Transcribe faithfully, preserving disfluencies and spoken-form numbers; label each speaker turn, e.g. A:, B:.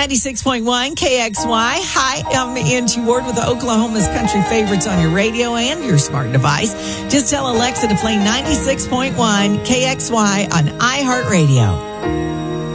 A: ninety-six point one K X Y. Hi, I'm Angie Ward with Oklahoma's country favorites on your radio and your smart device. Just tell Alexa to play ninety-six point one K X Y on iHeartRadio.